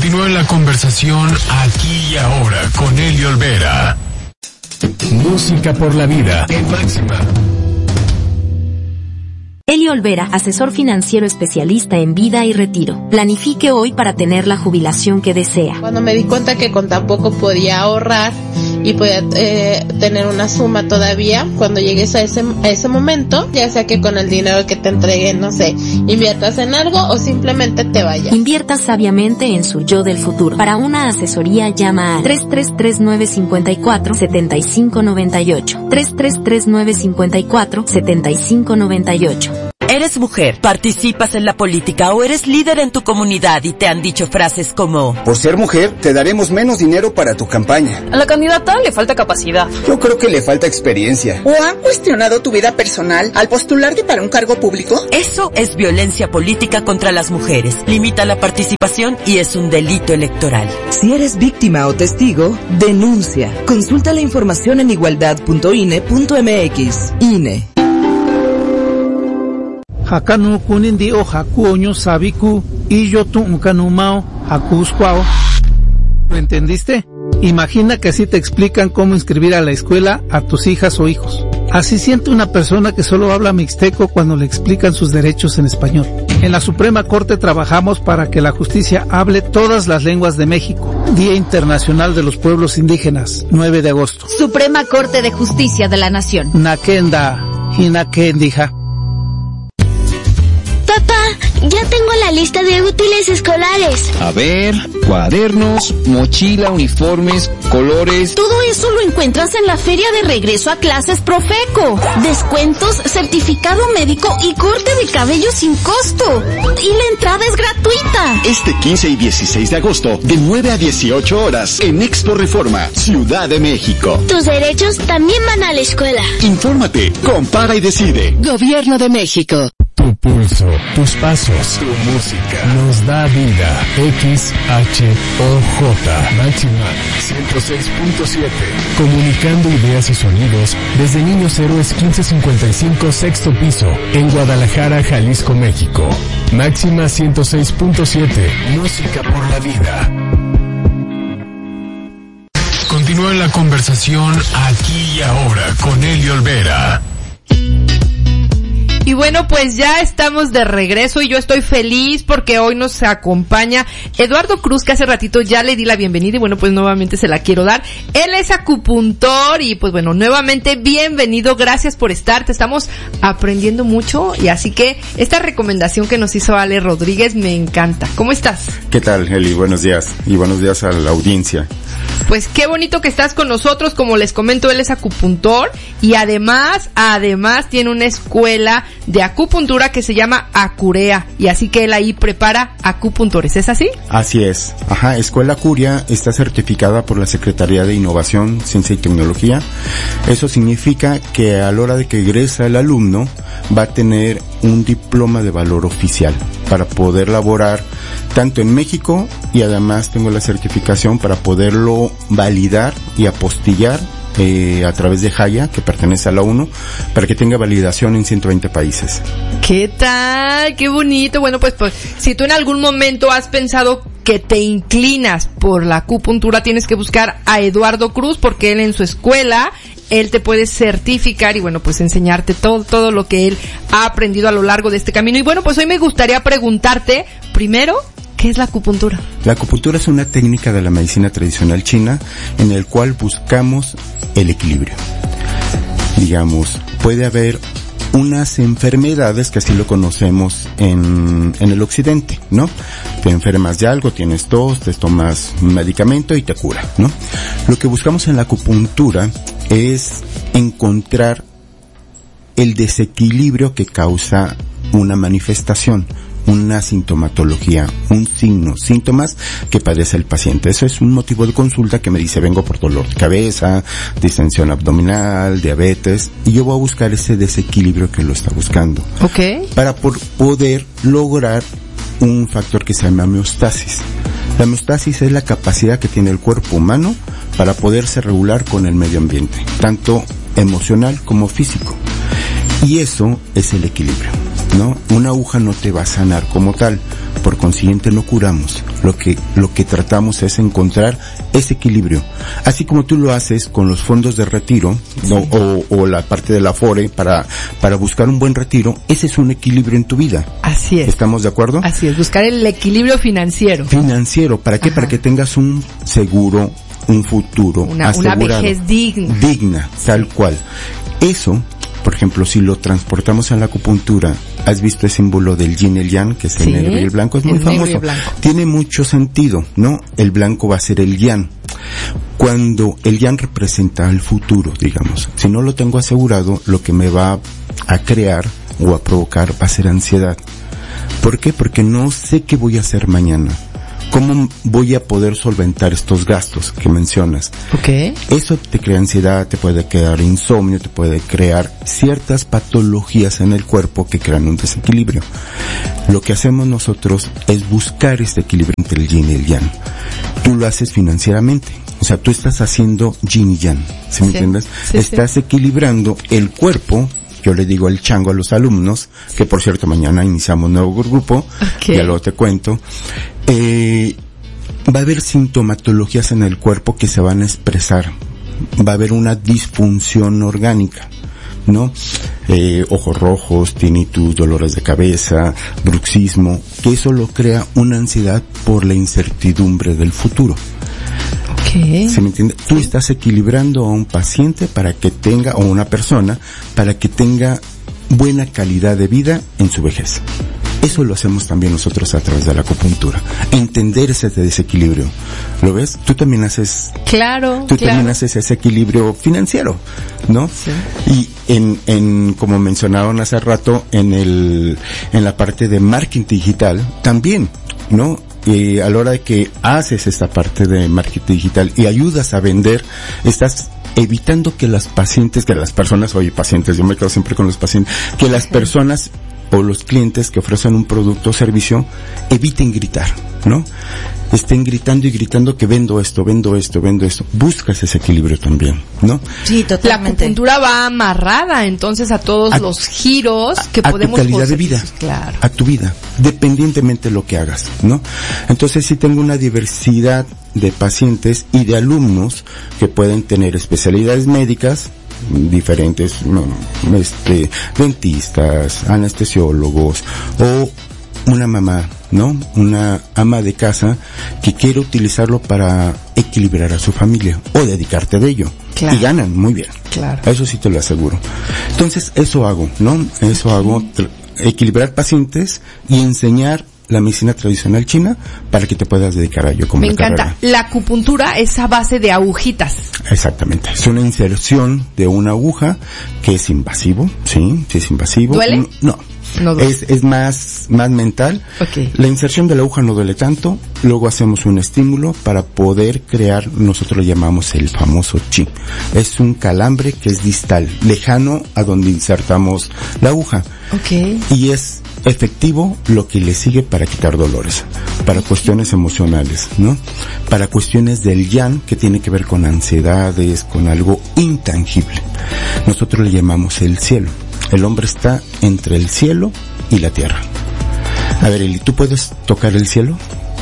Continúa la conversación aquí y ahora con Eli Olvera. Música por la vida en Máxima. Eli Olvera, asesor financiero especialista en vida y retiro. Planifique hoy para tener la jubilación que desea. Cuando me di cuenta que con tan poco podía ahorrar y podía tener una suma todavía, cuando llegues a ese momento, ya sea que con el dinero que te entreguen, no sé, inviertas en algo o simplemente te vayas. Invierta sabiamente en su yo del futuro. Para una asesoría llama al 333-954-7598. 333-954-7598. ¿Eres mujer, participas en la política o eres líder en tu comunidad y te han dicho frases como: por ser mujer, te daremos menos dinero para tu campaña? A la candidata le falta capacidad. Yo creo que le falta experiencia. ¿O han cuestionado tu vida personal al postularte para un cargo público? Eso es violencia política contra las mujeres. Limita la participación y es un delito electoral. Si eres víctima o testigo, denuncia. Consulta la información en igualdad.ine.mx. INE. Hakanu kunindi o hakuoño sabiku y yo tu unkanumao hakuskwao. ¿Lo entendiste? Imagina que así te explican cómo inscribir a la escuela a tus hijas o hijos. Así siente una persona que solo habla mixteco cuando le explican sus derechos en español. En la Suprema Corte trabajamos para que la justicia hable todas las lenguas de México. Día Internacional de los Pueblos Indígenas, 9 de agosto. Suprema Corte de Justicia de la Nación. Nakenda, hinakendija. Papá, ya tengo la lista de útiles escolares. A ver, cuadernos, mochila, uniformes, colores. Todo eso lo encuentras en la feria de regreso a clases Profeco. Descuentos, certificado médico y corte de cabello sin costo. Y la entrada es gratuita. Este 15 y 16 de agosto, de 9 a 18 horas, en Expo Reforma, Ciudad de México. Tus derechos también van a la escuela. Infórmate, compara y decide. Gobierno de México. Tu pulso, tus pasos, tu música nos da vida. XHOJ Máxima 106.7. Comunicando ideas y sonidos desde Niños Héroes 1555 sexto piso en Guadalajara, Jalisco, México. Máxima 106.7. Música por la vida. Continúa la conversación aquí y ahora con Eli Olvera. Y bueno, pues ya estamos de regreso y yo estoy feliz porque hoy nos acompaña Eduardo Cruz, que hace ratito ya le di la bienvenida y bueno, pues nuevamente se la quiero dar. Él es acupuntor y pues bueno, nuevamente bienvenido, gracias por estar, te estamos aprendiendo mucho y así que esta recomendación que nos hizo Ale Rodríguez me encanta. ¿Cómo estás? ¿Qué tal, Eli? Buenos días y buenos días a la audiencia. Pues qué bonito que estás con nosotros, como les comento, él es acupuntor y además tiene una escuela de acupuntura que se llama Acurea y así que él ahí prepara acupuntores, ¿es así? Así es, Escuela Acurea está certificada por la Secretaría de Innovación, Ciencia y Tecnología. Eso significa que a la hora de que egresa el alumno va a tener un diploma de valor oficial para poder laborar tanto en México y además tengo la certificación para poderlo validar y apostillar a través de Jaya, que pertenece a la ONU, para que tenga validación en 120 países. ¿Qué tal? ¡Qué bonito! Bueno, pues si tú en algún momento has pensado que te inclinas por la acupuntura, tienes que buscar a Eduardo Cruz, porque él en su escuela, él te puede certificar y bueno, pues enseñarte todo lo que él ha aprendido a lo largo de este camino. Y bueno, pues hoy me gustaría preguntarte, primero, ¿qué es la acupuntura? La acupuntura es una técnica de la medicina tradicional china en el cual buscamos el equilibrio. Digamos, puede haber unas enfermedades que así lo conocemos en el occidente, ¿no? Te enfermas de algo, tienes tos, te tomas un medicamento y te cura, ¿no? Lo que buscamos en la acupuntura es encontrar el desequilibrio que causa una manifestación, una sintomatología, un signo, síntomas que padece el paciente. Eso es un motivo de consulta que me dice, vengo por dolor de cabeza, distensión abdominal, diabetes, y yo voy a buscar ese desequilibrio que lo está buscando. Okay. Para poder lograr un factor que se llama homeostasis. La homeostasis es la capacidad que tiene el cuerpo humano para poderse regular con el medio ambiente, tanto emocional como físico. Y eso es el equilibrio. ¿no? Una aguja no te va a sanar como tal, por consiguiente no curamos. Lo que tratamos es encontrar ese equilibrio. Así como tú lo haces con los fondos de retiro, sí, o la parte de la Afore para buscar un buen retiro, ese es un equilibrio en tu vida. Así es. ¿Estamos de acuerdo? Así es, buscar el equilibrio financiero. Financiero, ¿para qué? Ajá. Para que tengas un seguro, un futuro asegurado. Una vejez digna. Digna, tal cual. Eso, por ejemplo, si lo transportamos a la acupuntura, ¿has visto el símbolo del yin y el yang, que es el negro y el blanco? Es muy famoso. Tiene mucho sentido, ¿no? El blanco va a ser el yang. Cuando el yang representa el futuro, digamos, si no lo tengo asegurado, lo que me va a crear o a provocar va a ser ansiedad. ¿Por qué? Porque no sé qué voy a hacer mañana. ¿Cómo voy a poder solventar estos gastos que mencionas? Okay. Eso te crea ansiedad, te puede crear insomnio, te puede crear ciertas patologías en el cuerpo que crean un desequilibrio. Lo que hacemos nosotros es buscar este equilibrio entre el yin y el yang. Tú lo haces financieramente. O sea, tú estás haciendo yin y yang. ¿Sí me entiendes? Sí, estás equilibrando el cuerpo. Yo le digo el chango a los alumnos, que por cierto mañana iniciamos un nuevo grupo, ya luego te cuento. Va a haber sintomatologías en el cuerpo que se van a expresar. Va a haber una disfunción orgánica, ¿no? Ojos rojos, tinnitus, dolores de cabeza, bruxismo, que eso lo crea una ansiedad por la incertidumbre del futuro. ¿Se me entiende? Tú estás equilibrando a un paciente para que tenga, o una persona, para que tenga buena calidad de vida en su vejez. Eso lo hacemos también nosotros a través de la acupuntura. Entender ese desequilibrio. ¿Lo ves? Tú también haces... Claro. Tú también haces ese equilibrio financiero, ¿no? Sí. Y como mencionaron hace rato, en la parte de marketing digital, también, ¿no? A la hora de que haces esta parte de marketing digital y ayudas a vender, estás evitando que las personas, yo me quedo siempre con los pacientes, que las personas o los clientes que ofrecen un producto o servicio eviten gritar, ¿no? Estén gritando y gritando que vendo esto. Buscas ese equilibrio también, ¿no? Sí, totalmente. La acupuntura va amarrada entonces a todos los giros que podemos... A tu calidad de vida. Claro. A tu vida, dependientemente de lo que hagas, ¿no? Entonces sí tengo una diversidad de pacientes y de alumnos que pueden tener especialidades médicas diferentes, dentistas, anestesiólogos o una mamá, ¿no? Una ama de casa que quiere utilizarlo para equilibrar a su familia o dedicarte de ello. Claro. Y ganan muy bien. Claro. Eso sí te lo aseguro. Entonces, eso hago, ¿no? Eso hago, equilibrar pacientes y enseñar la medicina tradicional china para que te puedas dedicar a ello como Me encanta. Carrera. La acupuntura es a base de agujitas. Exactamente. Es una inserción de una aguja que es invasivo, sí es invasivo. ¿Duele? No duele. Es más mental. Okay. La inserción de la aguja no duele tanto. Luego hacemos un estímulo para poder crear, nosotros lo llamamos el famoso chi. Es un calambre que es distal, lejano a donde insertamos la aguja. Okay. Y es efectivo lo que le sigue para quitar dolores, para cuestiones emocionales, ¿no? Para cuestiones del yang, que tiene que ver con ansiedades, con algo intangible. Nosotros le llamamos el cielo. El hombre está entre el cielo y la tierra. A ver, Eli, ¿tú puedes tocar el cielo?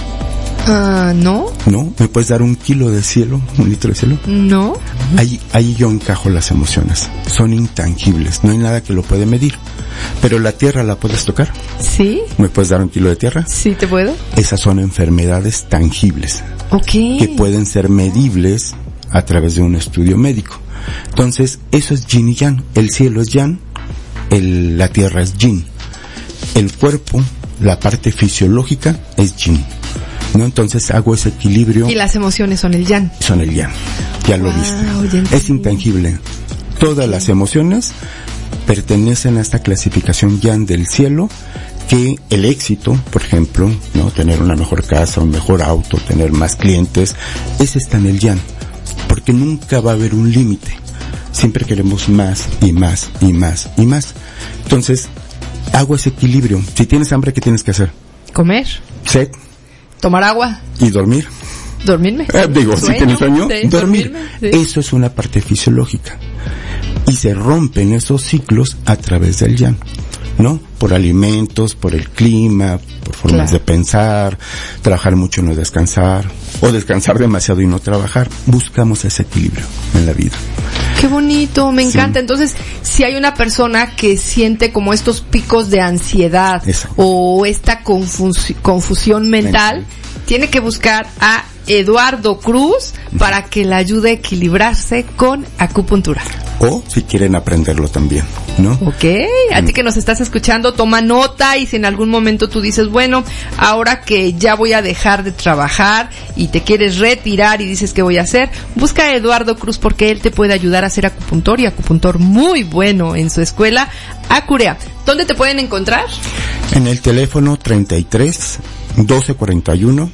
No. ¿No? ¿Me puedes dar 1 kilo de cielo? 1 litro de cielo? No. Ahí yo encajo las emociones. Son intangibles. No hay nada que lo puede medir. Pero la tierra la puedes tocar. Sí. ¿Me puedes dar 1 kilo de tierra? Sí, te puedo. Esas son enfermedades tangibles. Okay. Que pueden ser medibles a través de un estudio médico. Entonces, eso es yin y yang. El cielo es yang. La tierra es yin. El cuerpo, la parte fisiológica es yin, ¿no? Entonces hago ese equilibrio. Y las emociones son el yang. Son el yang. Ya lo viste. Es intangible. Todas las emociones pertenecen a esta clasificación yang del cielo, que el éxito, por ejemplo, ¿no? Tener una mejor casa, un mejor auto, tener más clientes, ese está en el yang. Porque nunca va a haber un límite. Siempre queremos más y más y más y más. Entonces, hago ese equilibrio. Si tienes hambre, ¿qué tienes que hacer? Comer. Sed. Tomar agua. Y dormir. Dormirme. Si tienes sueño, sí, dormir. Sí. Eso es una parte fisiológica. Y se rompen esos ciclos a través del yang. ¿no? Por alimentos, por el clima, por formas de pensar, trabajar mucho y no descansar, o descansar demasiado y no trabajar. Buscamos ese equilibrio en la vida. Qué bonito, me encanta. Entonces, si hay una persona que siente como estos picos de ansiedad o esta confusión mental, tiene que buscar a Eduardo Cruz para que le ayude a equilibrarse con acupuntura. O si quieren aprenderlo también, ¿no? Ok, a ti que nos estás escuchando, toma nota, y si en algún momento tú dices, bueno, ahora que ya voy a dejar de trabajar y te quieres retirar y dices qué voy a hacer, busca a Eduardo Cruz porque él te puede ayudar a hacer acupuntor, y acupuntor muy bueno en su escuela Acurea. ¿Dónde te pueden encontrar? En el teléfono 33 1241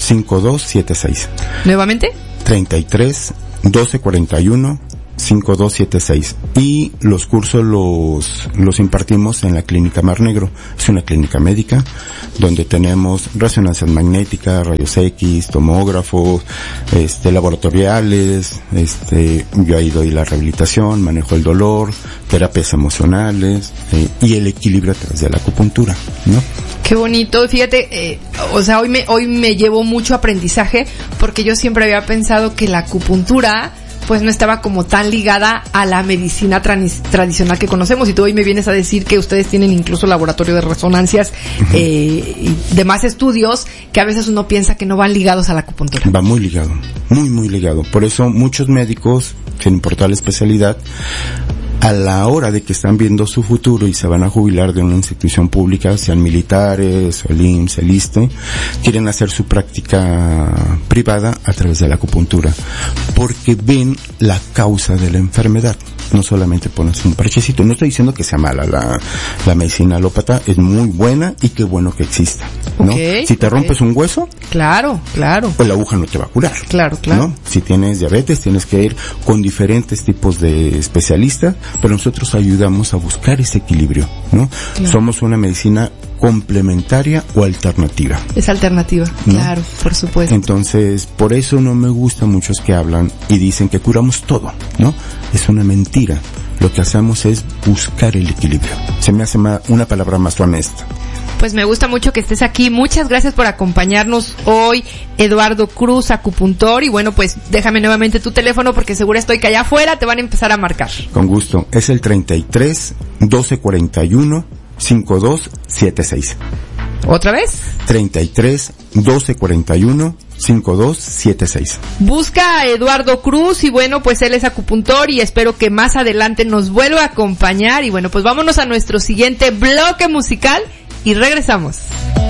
5276. ¿Nuevamente? 33 1241 5276. Y los cursos los impartimos en la Clínica Mar Negro. Es una clínica médica donde tenemos resonancias magnéticas, rayos X, tomógrafos, laboratoriales, yo ahí doy la rehabilitación, manejo el dolor, terapias emocionales, y el equilibrio a través de la acupuntura, ¿no? Qué bonito, fíjate, hoy me llevo mucho aprendizaje, porque yo siempre había pensado que la acupuntura pues no estaba como tan ligada a la medicina tradicional que conocemos, y tú hoy me vienes a decir que ustedes tienen incluso laboratorio de resonancias y demás estudios que a veces uno piensa que no van ligados a la acupuntura. Va muy ligado, muy ligado. Por eso muchos médicos, sin importar la especialidad, a la hora de que están viendo su futuro y se van a jubilar de una institución pública, sean militares, o el IMSS, el ISSSTE, quieren hacer su práctica privada a través de la acupuntura, porque ven la causa de la enfermedad. No solamente pones un parchecito. No estoy diciendo que sea mala la medicina alópata, es muy buena y qué bueno que exista, ¿no? Si te rompes un hueso, claro, pues la aguja no te va a curar. Claro. ¿No? Si tienes diabetes, tienes que ir con diferentes tipos de especialistas, pero nosotros ayudamos a buscar ese equilibrio, ¿no? Claro. Somos una medicina complementaria o alternativa. Es alternativa, ¿no? Claro, por supuesto. Entonces, por eso no me gusta muchos que hablan y dicen que curamos todo, ¿no? Es una mentira. Lo que hacemos es buscar el equilibrio. Se me hace una palabra más honesta. Pues me gusta mucho que estés aquí. Muchas gracias por acompañarnos hoy, Eduardo Cruz, acupuntor. Y bueno, pues déjame nuevamente tu teléfono, porque seguro estoy que allá afuera te van a empezar a marcar. Con gusto. Es el 33 1241 5276. ¿Otra vez? 33 1241 5276. Busca a Eduardo Cruz, y bueno, pues él es acupuntor, y espero que más adelante nos vuelva a acompañar. Y bueno, pues vámonos a nuestro siguiente bloque musical y regresamos.